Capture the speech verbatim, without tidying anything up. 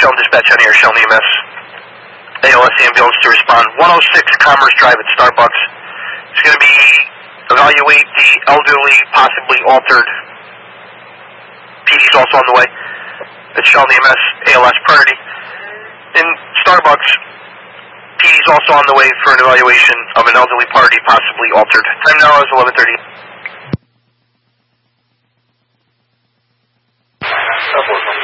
Sheldon Dispatch on air, Sheldon E M S. A L S ambulance to respond. one oh six Commerce Drive at Starbucks. It's going to be evaluate the elderly, possibly altered. P D's also on the way. It's Sheldon E M S, A L S priority. In Starbucks, P D's also on the way for an evaluation of an elderly party, possibly altered. Time now is eleven thirty. Subway.